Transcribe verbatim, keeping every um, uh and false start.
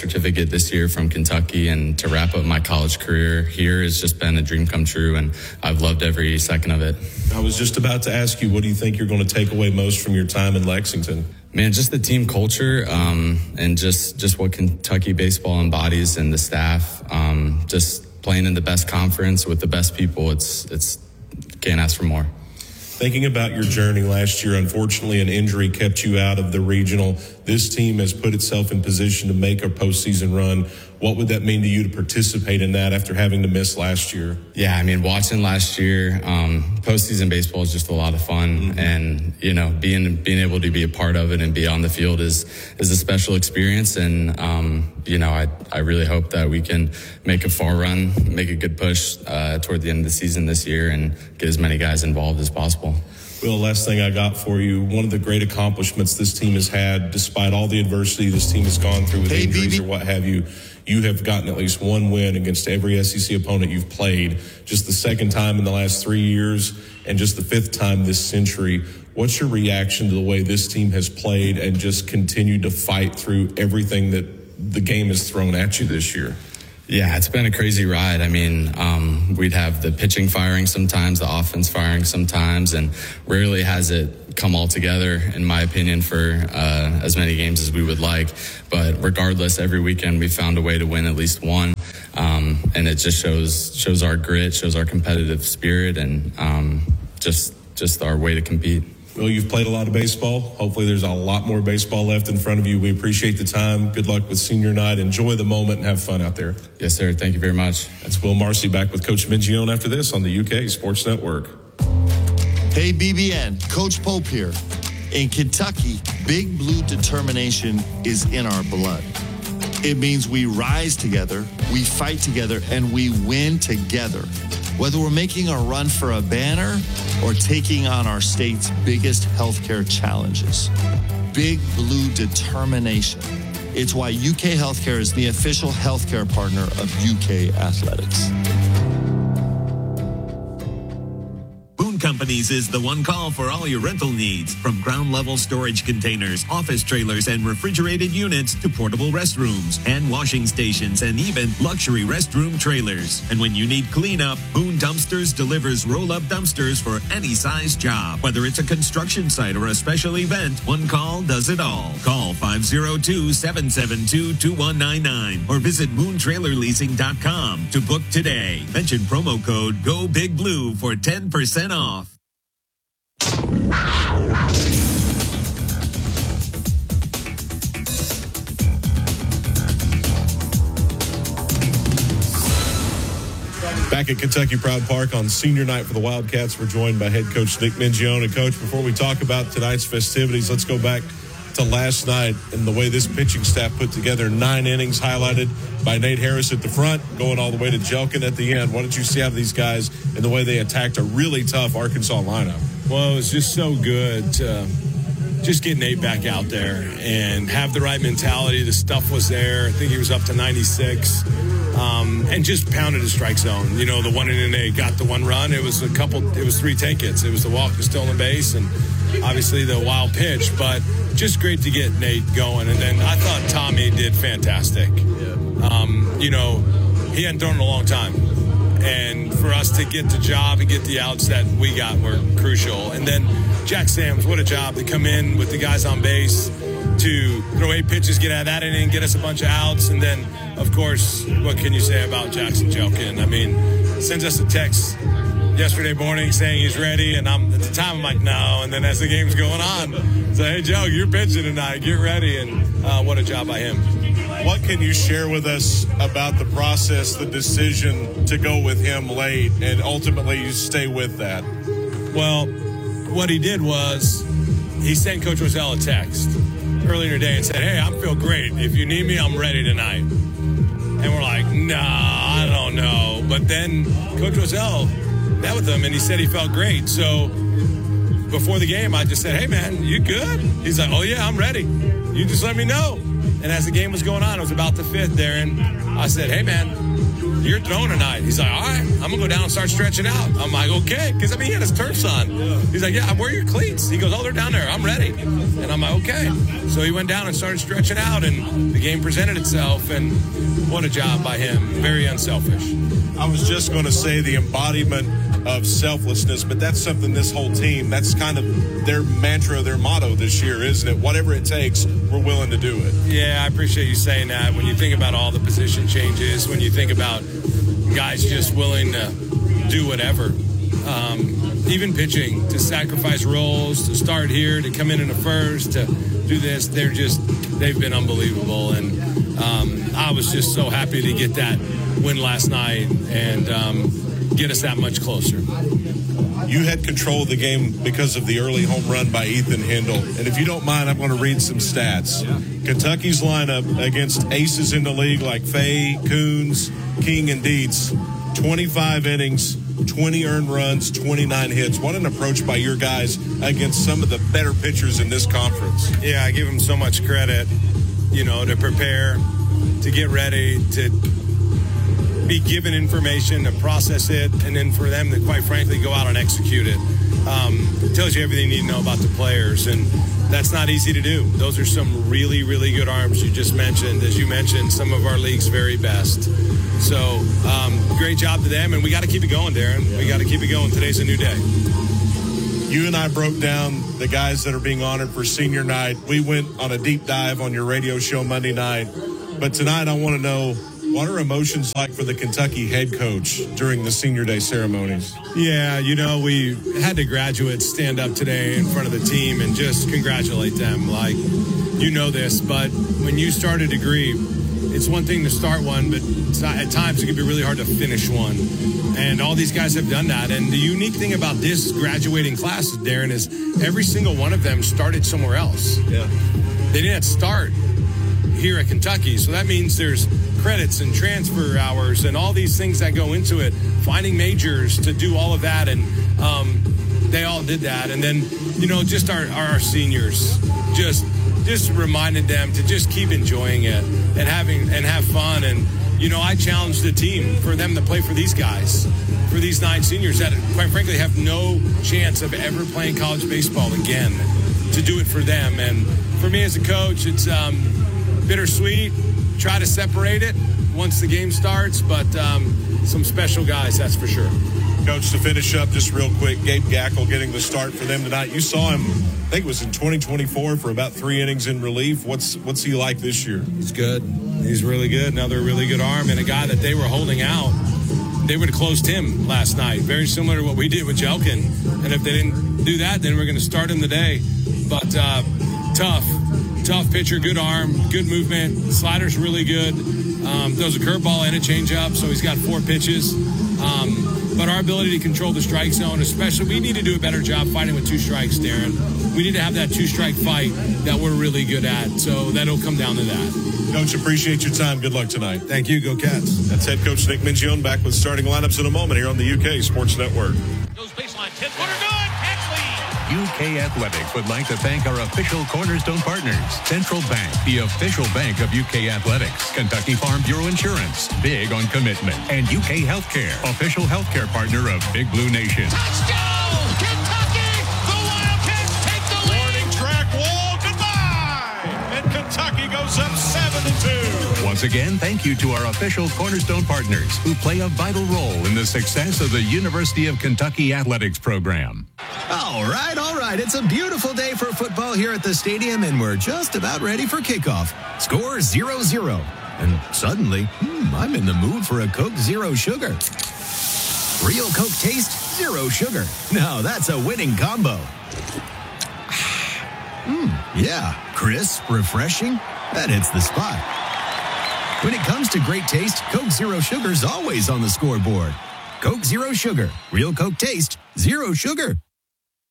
certificate this year from Kentucky, and to wrap up my college career here has just been a dream come true, and I've loved every second of it. I was just about to ask you, what do you think you're going to take away most from your time in Lexington? Man, just the team culture, um, and just, just what Kentucky baseball embodies, and the staff. Um, just playing in the best conference with the best people. It's, it's can't ask for more. Thinking about your journey last year, unfortunately, an injury kept you out of the regional. This team has put itself in position to make a postseason run. What would that mean to you to participate in that after having to miss last year? Yeah, I mean, watching last year, um, postseason baseball is just a lot of fun, mm-hmm. and you know, being being able to be a part of it and be on the field is is a special experience. And um, you know, I I really hope that we can make a far run, make a good push uh, toward the end of the season this year, and get as many guys involved as possible. Will, last thing I got for you, one of the great accomplishments this team has had, despite all the adversity this team has gone through with hey, injuries B B. or what have you, you have gotten at least one win against every S E C opponent you've played. Just the second time in the last three years and just the fifth time this century. What's your reaction to the way this team has played and just continued to fight through everything that the game has thrown at you this year? Yeah, it's been a crazy ride. I mean, um, we'd have the pitching firing sometimes, the offense firing sometimes, and rarely has it come all together, in my opinion, for uh, as many games as we would like. But regardless, every weekend we found a way to win at least one, um, and it just shows shows our grit, shows our competitive spirit, and um, just just our way to compete. Well, you've played a lot of baseball. Hopefully there's a lot more baseball left in front of you. We appreciate the time. Good luck with senior night. Enjoy the moment and have fun out there. Yes, sir. Thank you very much. That's Will Marcy back with Coach Mingione after this on the U K Sports Network. Hey, B B N, Coach Pope here. In Kentucky, Big Blue determination is in our blood. It means we rise together, we fight together, and we win together. Whether we're making a run for a banner or taking on our state's biggest healthcare challenges. Big Blue determination. It's why U K Healthcare is the official healthcare partner of U K Athletics. Companies is the one call for all your rental needs, from ground level storage containers, office trailers, and refrigerated units to portable restrooms, hand washing stations, and even luxury restroom trailers. And when you need cleanup, Boone Dumpsters delivers roll-up dumpsters for any size job. Whether it's a construction site or a special event, one call does it all. Call five oh two, seven seven two, two one nine nine or visit boone trailer leasing dot com to book today. Mention promo code GOBIGBLUE for ten percent off. Back at Kentucky Proud Park on senior night for the Wildcats, we're joined by head coach Nick Mingione. And Coach, before we talk about tonight's festivities, let's go back to last night and the way this pitching staff put together nine innings, highlighted by Nate Harris at the front, going all the way to Jelkin at the end. What did you see out of these guys and the way they attacked a really tough Arkansas lineup? Well, it was just so good to just get Nate back out there and have the right mentality. The stuff was there. I think he was up to ninety-six, um, and just pounded the strike zone. You know, the one inning they got the one run. It was a couple. It was three take hits. It was the walk to stolen base, and obviously the wild pitch. But just great to get Nate going. And then I thought Tommy did fantastic. Yeah. Um, you know, he hadn't thrown in a long time. And for us to get the job and get the outs that we got were crucial. And then Jack Sams, what a job to come in with the guys on base, to throw eight pitches, get out of that inning, get us a bunch of outs. And then, of course, what can you say about Jackson Jelkin? I mean, sends us a text yesterday morning saying he's ready. And I'm at the time, I'm like, no. And then as the game's going on, say, hey, Joe, you're pitching tonight. Get ready. And uh, what a job by him. What can you share with us about the process, the decision to go with him late, and ultimately you stay with that? Well, what he did was he sent Coach Rozelle a text earlier today and said, hey, I feel great. If you need me, I'm ready tonight. And we're like, nah, I don't know. But then Coach Rozelle met with him, and he said he felt great. So before the game, I just said, hey, man, you good? He's like, oh, yeah, I'm ready. You just let me know. And as the game was going on, it was about the fifth there, and I said, hey, man, you're throwing tonight. He's like, all right, I'm going to go down and start stretching out. I'm like, okay. Because, I mean, he had his turfs on. He's like, yeah, where are your cleats? He goes, oh, they're down there. I'm ready. And I'm like, okay. So he went down and started stretching out, and the game presented itself. And what a job by him. Very unselfish. I was just going to say the embodiment of selflessness, but that's something this whole team, that's kind of their mantra, their motto this year, isn't it? Whatever it takes, we're willing to do it. Yeah, I appreciate you saying that. When you think about all the position changes, when you think about guys just willing to do whatever, um, even pitching, to sacrifice roles, to start here, to come in in the first, to do this, they're just, they've been unbelievable. And um, I was just so happy to get that win last night and um, get us that much closer. You had control of the game because of the early home run by Ethan Hindle. And if you don't mind, I'm going to read some stats. Yeah. Kentucky's lineup against aces in the league like Fay, Coons, King, and Dietz, twenty-five innings, twenty earned runs, twenty-nine hits. What an approach by your guys against some of the better pitchers in this conference. Yeah, I give them so much credit, you know, to prepare, to get ready, to be given information, to process it, and then for them to, quite frankly, go out and execute it. Um, it tells you everything you need to know about the players, and that's not easy to do. Those are some really, really good arms you just mentioned. As you mentioned, some of our league's very best. So um, great job to them, and we got to keep it going, Darren. We got to keep it going. Today's a new day. You and I broke down the guys that are being honored for senior night. We went on a deep dive on your radio show Monday night. But tonight I want to know, what are emotions like for the Kentucky head coach during the senior day ceremonies? Yeah, you know, we had the graduates stand up today in front of the team and just congratulate them. Like, you know this, but when you start a degree, it's one thing to start one, but at times it can be really hard to finish one. And all these guys have done that. And the unique thing about this graduating class, Darren, is every single one of them started somewhere else. Yeah. They didn't start here at Kentucky. So that means there's credits and transfer hours and all these things that go into it, finding majors to do all of that. And um, they all did that. And then, you know, just our, our seniors, just just reminded them to just keep enjoying it and having and have fun. And, you know, I challenged the team for them to play for these guys, for these nine seniors that, quite frankly, have no chance of ever playing college baseball again, to do it for them. And for me as a coach, it's um, bittersweet. Try to separate it once the game starts, but um, some special guys, that's for sure. Coach, to finish up just real quick, Gabe Gackle getting the start for them tonight. You saw him, I think it was in twenty twenty-four, for about three innings in relief. What's what's he like this year? He's good. He's really good. Another really good arm, and a guy that they were holding out. They would have closed him last night, very similar to what we did with Jelkin. And if they didn't do that, then we're going to start him today. But uh, tough. Tough pitcher, good arm, good movement. Slider's really good. Um, throws a curveball and a changeup, so he's got four pitches. Um, but our ability to control the strike zone, especially, we need to do a better job fighting with two strikes, Darren. We need to have that two-strike fight that we're really good at, so that'll come down to that. Coach, appreciate your time. Good luck tonight. Thank you. Go Cats. That's head coach Nick Mingione back with starting lineups in a moment here on the U K Sports Network. Goes baseline, ten-footer, good. U K Athletics would like to thank our official Cornerstone partners. Central Bank, the official bank of U K Athletics. Kentucky Farm Bureau Insurance, big on commitment. And U K Healthcare, official healthcare partner of Big Blue Nation. Touchdown, Kentucky! The Wildcats take the lead! Warning track wall, goodbye! And Kentucky goes up seven to two. Once again, thank you to our official Cornerstone partners who play a vital role in the success of the University of Kentucky Athletics program. All right, all right. It's a beautiful day for football here at the stadium, and we're just about ready for kickoff. Score zero zero. And suddenly, hmm, I'm in the mood for a Coke Zero Sugar. Real Coke taste, zero sugar. Now that's a winning combo. Mmm, yeah, crisp, refreshing. That hits the spot. When it comes to great taste, Coke Zero Sugar's always on the scoreboard. Coke Zero Sugar. Real Coke taste, zero sugar.